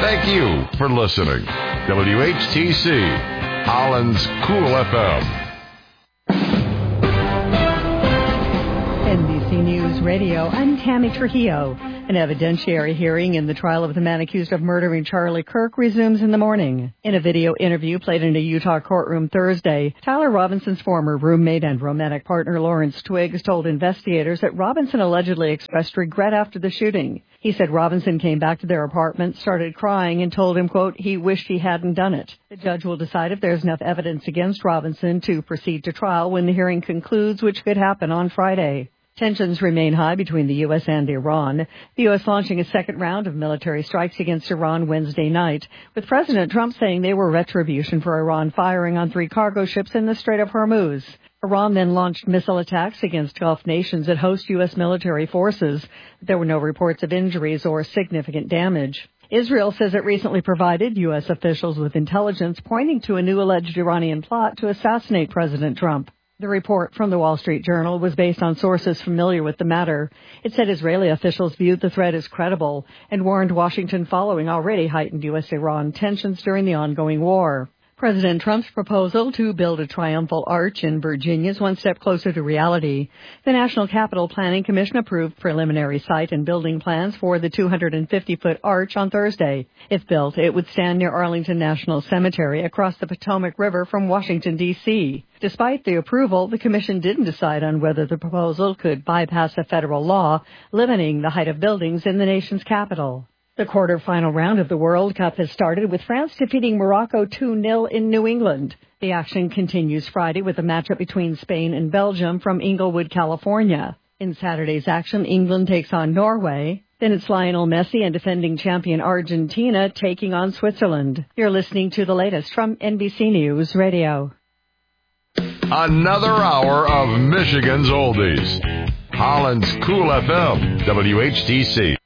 Thank you for listening. WHTC, Holland's Cool FM. NBC News Radio, I'm Tammy Trujillo. An evidentiary hearing in the trial of the man accused of murdering Charlie Kirk resumes in the morning. In a video interview played in a Utah courtroom Thursday, Tyler Robinson's former roommate and romantic partner Lawrence Twiggs told investigators that Robinson allegedly expressed regret after the shooting. He said Robinson came back to their apartment, started crying, and told him, quote, he wished he hadn't done it. The judge will decide if there's enough evidence against Robinson to proceed to trial when the hearing concludes, which could happen on Friday. Tensions remain high between the U.S. and Iran, the U.S. launching a second round of military strikes against Iran Wednesday night, with President Trump saying they were retribution for Iran firing on 3 cargo ships in the Strait of Hormuz. Iran then launched missile attacks against Gulf nations that host U.S. military forces. There were no reports of injuries or significant damage. Israel says it recently provided U.S. officials with intelligence pointing to a new alleged Iranian plot to assassinate President Trump. The report from the Wall Street Journal was based on sources familiar with the matter. It said Israeli officials viewed the threat as credible and warned Washington following already heightened U.S.-Iran tensions during the ongoing war. President Trump's proposal to build a triumphal arch in Virginia is one step closer to reality. The National Capital Planning Commission approved preliminary site and building plans for the 250-foot arch on Thursday. If built, it would stand near Arlington National Cemetery across the Potomac River from Washington, D.C. Despite the approval, the commission didn't decide on whether the proposal could bypass a federal law limiting the height of buildings in the nation's capital. The quarterfinal round of the World Cup has started with France defeating Morocco 2-0 in New England. The action continues Friday with a matchup between Spain and Belgium from Inglewood, California. In Saturday's action, England takes on Norway. Then it's Lionel Messi and defending champion Argentina taking on Switzerland. You're listening to the latest from NBC News Radio. Another hour of Michigan's Oldies. Holland's Cool FM, WHTC.